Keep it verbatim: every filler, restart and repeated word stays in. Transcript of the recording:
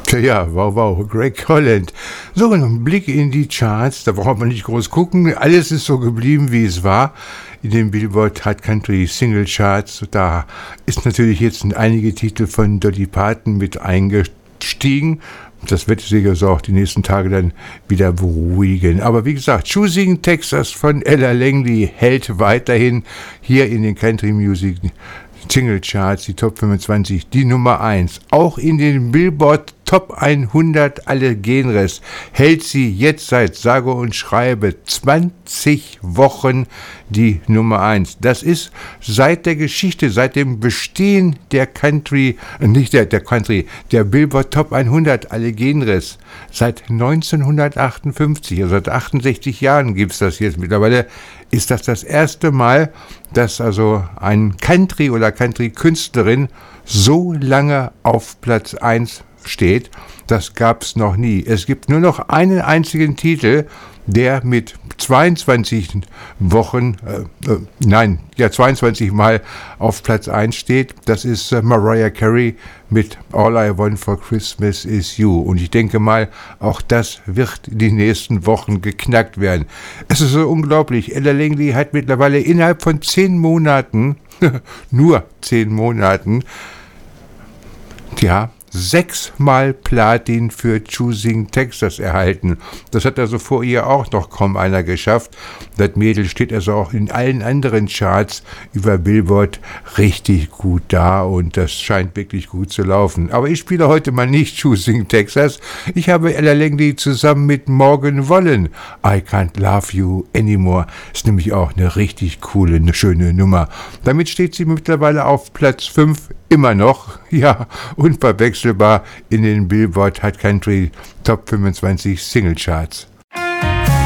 Tja, ja, wow, wow, Greg Holland. So, noch ein Blick in die Charts, da braucht man nicht groß gucken, alles ist so geblieben, wie es war. In den Billboard Hot Country Single Charts, da ist natürlich jetzt einige Titel von Dolly Parton mit eingestiegen. Das wird sicher so auch die nächsten Tage dann wieder beruhigen. Aber wie gesagt, Choosing Texas von Ella Langley hält weiterhin hier in den Country Music Single Charts, die Top fünfundzwanzig, die Nummer eins. Auch in den Billboard Top hundert alle Genres hält sie jetzt seit sage und schreibe zwanzig Wochen die Nummer eins. Das ist seit der Geschichte, seit dem Bestehen der Country, nicht der, der Country, der Billboard Top hundert alle Genres, seit neunzehnhundertachtundfünfzig, also seit achtundsechzig Jahren gibt es das jetzt mittlerweile, ist das das erste Mal, dass also ein Country oder Country-Künstlerin so lange auf Platz eins steht. Das gab es noch nie. Es gibt nur noch einen einzigen Titel, der mit zweiundzwanzig Wochen, äh, äh, nein, ja zweiundzwanzig Mal auf Platz eins steht. Das ist äh, Mariah Carey mit All I Want for Christmas is You. Und ich denke mal, auch das wird in den nächsten Wochen geknackt werden. Es ist so unglaublich. Ella Langley hat mittlerweile innerhalb von zehn Monaten, nur zehn Monaten, ja, sechsmal Platin für Choosing Texas erhalten. Das hat also vor ihr auch noch kaum einer geschafft. Das Mädel steht also auch in allen anderen Charts über Billboard richtig gut da und das scheint wirklich gut zu laufen. Aber ich spiele heute mal nicht Choosing Texas. Ich habe Ella Langley zusammen mit Morgan Wallen. I Can't Love You Anymore. Ist nämlich auch eine richtig coole, eine schöne Nummer. Damit steht sie mittlerweile auf Platz fünf. Immer noch, ja, unverwechselbar in den Billboard Hot Country Top fünfundzwanzig Single Charts.